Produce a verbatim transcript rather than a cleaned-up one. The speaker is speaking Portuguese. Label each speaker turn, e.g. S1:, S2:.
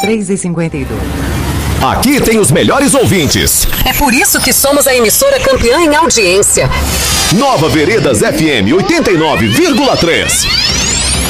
S1: três e cinquenta e dois.
S2: Aqui tem os melhores ouvintes.
S3: É por isso que somos a emissora campeã em audiência.
S2: Nova Veredas F M oitenta e nove vírgula três.